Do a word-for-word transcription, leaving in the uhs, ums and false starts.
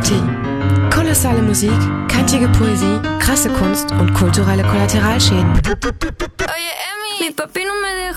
Party. Kolossale Musik, kantige Poesie, krasse Kunst und kulturelle Kollateralschäden. Oye, Emi, mi papi no me deja